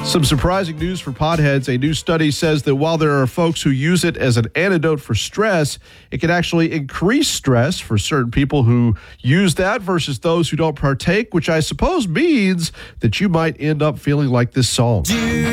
Some surprising news for potheads. A new study says that while there are folks who use it as an antidote for stress, it can actually increase stress for certain people who use that versus those who don't partake, which I suppose means that you might end up feeling like this song.